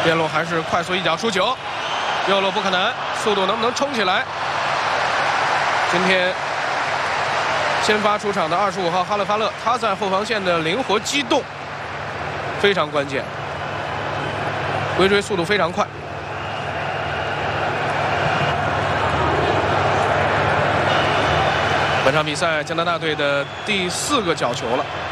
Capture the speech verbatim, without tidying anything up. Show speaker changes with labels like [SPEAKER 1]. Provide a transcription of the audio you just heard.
[SPEAKER 1] 边路还是快速一脚出球，右路不可能，速度能不能冲起来？今天先发出场的二十五号哈勒发勒，他在后防线的灵活机动非常关键，回追速度非常快。本场比赛加拿大队的第四个角球了。